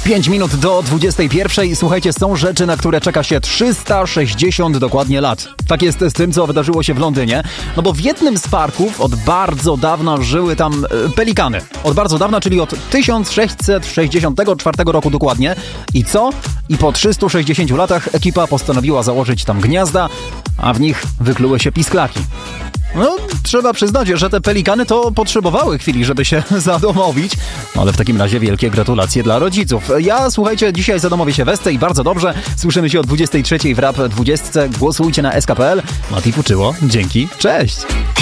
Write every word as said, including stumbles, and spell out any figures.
pięć minut do dwudziestej pierwszej. Słuchajcie, są rzeczy, na które czeka się trzysta sześćdziesiąt dokładnie lat. Tak jest z tym, co wydarzyło się w Londynie. No bo w jednym z parków od bardzo dawna żyły tam e, pelikany. Od bardzo dawna, czyli od tysiąc sześćset sześćdziesiątego czwartego roku dokładnie. I co? I po trzystu sześćdziesięciu latach ekipa postanowiła założyć tam gniazda, a w nich wykluły się pisklaki. No, trzeba przyznać, że te pelikany to potrzebowały chwili, żeby się zadomowić. No, ale w takim razie wielkie gratulacje dla rodziców. Ja, słuchajcie, dzisiaj zadomowię się Westę i bardzo dobrze. Słyszymy się o dwudziestej trzeciej w Rap dwadzieścia. Głosujcie na S K P L. Mati Puczyło. Dzięki. Cześć.